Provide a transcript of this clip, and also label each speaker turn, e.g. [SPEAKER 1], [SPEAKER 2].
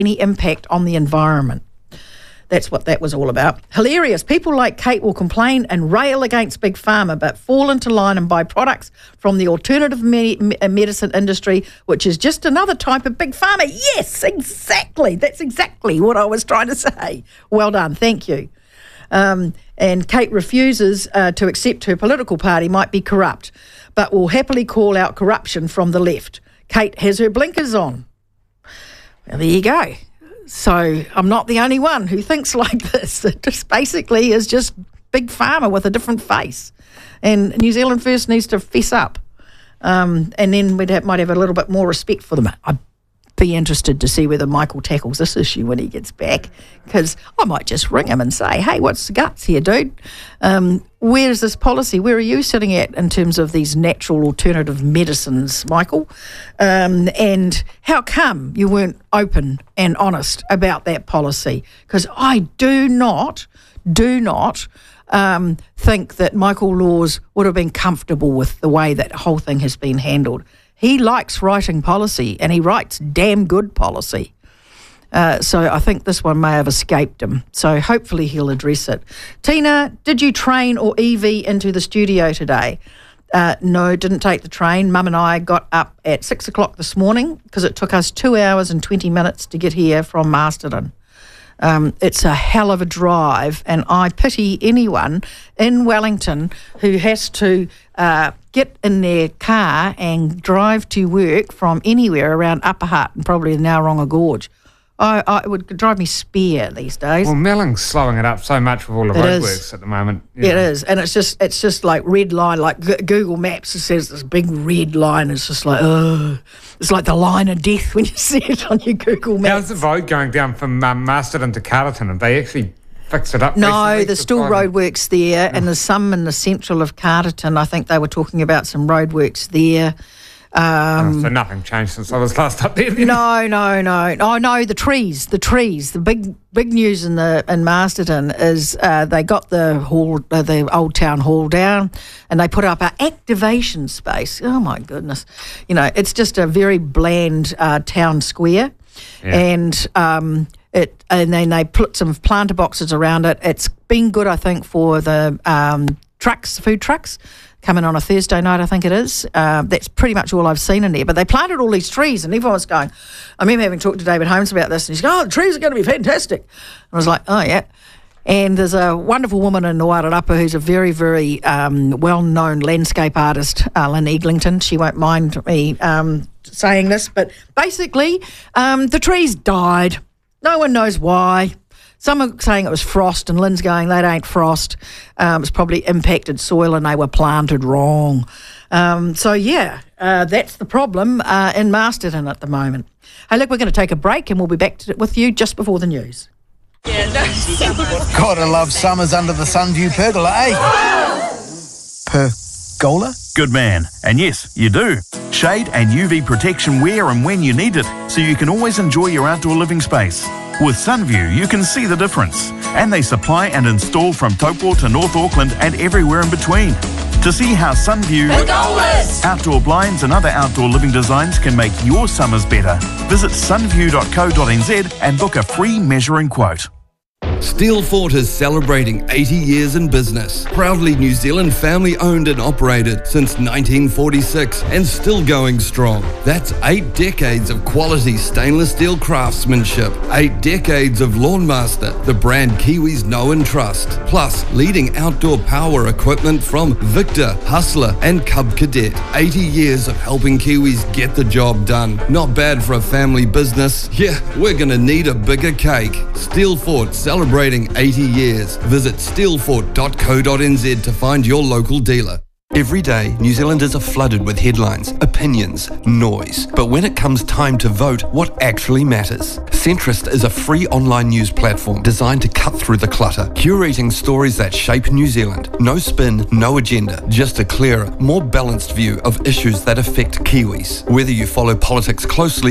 [SPEAKER 1] any impact on the environment. That's what that was all about. Hilarious. People like Kate will complain and rail against Big Pharma, but fall into line and buy products from the alternative medicine industry, which is just another type of Big Pharma. Yes, exactly. That's exactly what I was trying to say. Well done. Thank you. And Kate refuses to accept her political party might be corrupt, but will happily call out corruption from the left. Kate has her blinkers on. Well, there you go. So I'm not the only one who thinks like this. It just basically is just Big Pharma with a different face. And New Zealand First needs to fess up. And then might have a little bit more respect for them. I'd be interested to see whether Michael tackles this issue when he gets back, because I might just ring him and say, hey, what's the guts here, dude? Where's this policy? Where are you sitting at in terms of these natural alternative medicines, Michael? And how come you weren't open and honest about that policy? Because I do not think that Michael Laws would have been comfortable with the way that whole thing has been handled. He likes writing policy, and he writes damn good policy. So I think this one may have escaped him. So hopefully he'll address it. Tina, did you train or EV into the studio today? No, didn't take the train. Mum and I got up at 6 o'clock this morning because it took us 2 hours and 20 minutes to get here from Masterton. It's a hell of a drive, and I pity anyone in Wellington who has to get in their car and drive to work from anywhere around Upper Hutt and probably the Ngauronga Gorge. It would drive me spare these days.
[SPEAKER 2] Well, Melling's slowing it up so much with all the roadworks at the moment.
[SPEAKER 1] It is, and it's just like red line, like Google Maps. It says this big red line. It's just like, it's like the line of death when you see it on your Google Maps.
[SPEAKER 2] How's the road going down from Masterton to Carterton? Have they actually fixed it up?
[SPEAKER 1] No, there's still roadworks there, and there's some in the central of Carterton. I think they were talking about some roadworks there.
[SPEAKER 2] So nothing changed since I was last up there.
[SPEAKER 1] No. Oh no, the trees. The big news in Masterton is they got the old town hall down, and they put up an activation space. Oh my goodness, it's just a very bland town square, and then they put some planter boxes around it. It's been good, I think, for the food trucks. Coming on a Thursday night, I think it is. That's pretty much all I've seen in there. But they planted all these trees, and everyone was going, I remember having talked to David Holmes about this, and he's going, the trees are going to be fantastic. And I was like, oh, yeah. And there's a wonderful woman in Wairarapa who's a very, very well-known landscape artist, Lynn Eglinton. She won't mind me saying this, but basically the trees died. No one knows why. Some are saying it was frost, and Lynn's going, that ain't frost. It's probably impacted soil and they were planted wrong. That's the problem in Masterton at the moment. Hey, look, we're going to take a break and we'll be back with you just before the news.
[SPEAKER 3] Gotta love summers under the Sunview pergola, eh? Pergola?
[SPEAKER 4] Good man. And yes, you do. Shade and UV protection where and when you need it, so you can always enjoy your outdoor living space. With Sunview, you can see the difference. And they supply and install from Taupo to North Auckland and everywhere in between. To see how Sunview outdoor blinds and other outdoor living designs can make your summers better, visit sunview.co.nz and book a free measuring quote.
[SPEAKER 5] Steelfort is celebrating 80 years in business. Proudly New Zealand family owned and operated since 1946 and still going strong. That's 8 decades of quality stainless steel craftsmanship, 8 decades of Lawnmaster, the brand Kiwis know and trust, plus leading outdoor power equipment from Victor, Hustler and Cub Cadet. 80 years of helping Kiwis get the job done. Not bad for a family business. Yeah, we're gonna need a bigger cake. Steelfort celebrating 80 years. Visit steelfort.co.nz to find your local dealer. Every day, New Zealanders are flooded with headlines, opinions, noise. But when it comes time to vote, what actually matters? Centrist is a free online news platform designed to cut through the clutter, curating stories that shape New Zealand. No spin, no agenda, just a clearer, more balanced view of issues that affect Kiwis. Whether you follow politics closely